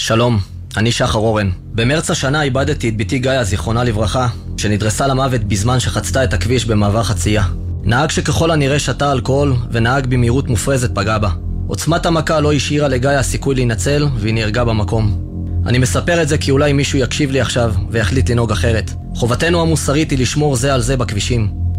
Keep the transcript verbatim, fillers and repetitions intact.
שלום, אני שחר אורן. במרץ השנה איבדתי את ביתי גאיה, זיכרונה לברכה, שנדרסה למוות בזמן שחצתה את הכביש במעבר חצייה. נהג שככל הנראה שתה אלכוהול ונהג במהירות מופרזת פגע בה. עוצמת המכה לא השאירה לגאיה סיכוי להינצל והיא נהרגה במקום. אני מספר את זה כי אולי מישהו יקשיב לי עכשיו ויחליט לנהוג אחרת. חובתנו המוסרית היא לשמור זה על זה בכבישים.